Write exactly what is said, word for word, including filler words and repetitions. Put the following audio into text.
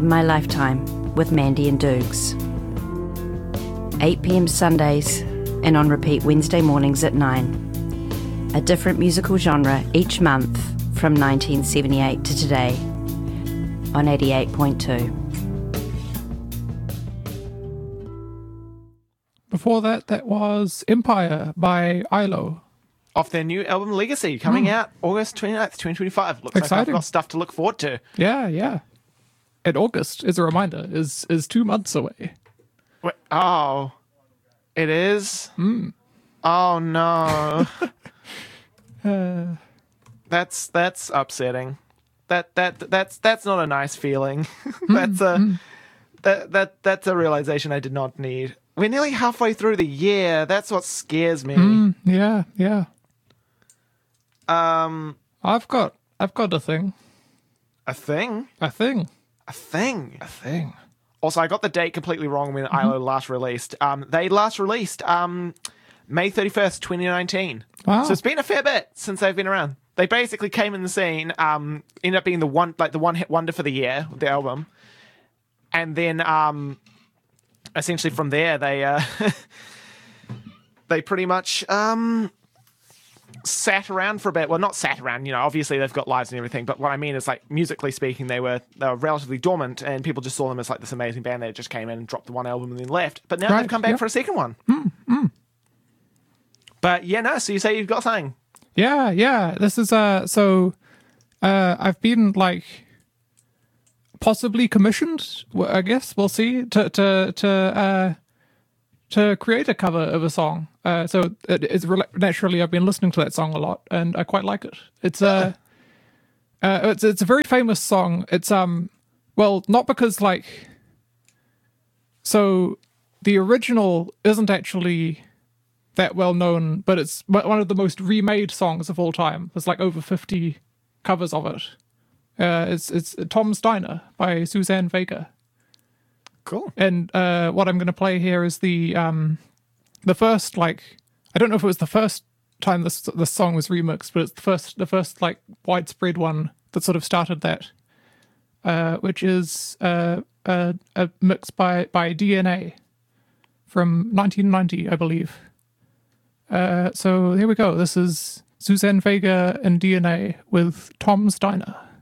In My Lifetime with Mandy and Dukes. eight p.m. Sundays and on repeat Wednesday mornings at nine. A different musical genre each month from nineteen seventy-eight to today on eighty-eight point two. Before that, that was Empire by I L O. Off their new album Legacy, coming mm. out August twenty-ninth, twenty twenty-five. Looks Exciting. like I've got stuff to look forward to. Yeah, yeah. And August, as a reminder, is is two months away. Wait, oh, it is? Mm. Oh, no. uh, that's that's upsetting. That that that's that's not a nice feeling. that's a mm. that that that's a realization I did not need. We're nearly halfway through the year. That's what scares me. Mm, yeah, yeah. Um, I've got, I've got a thing. A thing? A thing. A thing. A thing. Also, I got the date completely wrong when mm-hmm. I L O last released. Um, they last released um May thirty-first, twenty nineteen. Wow. So it's been a fair bit since they've been around. They basically came in the scene. Um, ended up being the one, like the one hit wonder for the year with the album, and then um. Essentially, from there, they uh, they pretty much um, sat around for a bit. Well, not sat around, you know. Obviously, they've got lives and everything. But what I mean is, like musically speaking, they were they were relatively dormant, and people just saw them as like this amazing band that just came in and dropped the one album and then left. But now right, they've come back yep. for a second one. Mm, mm. But yeah, no. So you say you've got something? Yeah, yeah. This is uh. So uh, I've been like. Possibly commissioned, I guess we'll see, to to to uh, to create a cover of a song. Uh, so it is re- naturally I've been listening to that song a lot, and I quite like it. It's a uh, uh, it's it's a very famous song. It's um well not because like so the original isn't actually that well known, but it's one of the most remade songs of all time. There's like over fifty covers of it. Uh, it's it's Tom's Diner by Suzanne Vega. Cool. And uh, what I'm going to play here is the um, the first like I don't know if it was the first time this this song was remixed, but it's the first the first like widespread one that sort of started that, uh, which is uh, a, a mix by by D N A from nineteen ninety, I believe. Uh, so here we go. This is Suzanne Vega and D N A with Tom's Diner.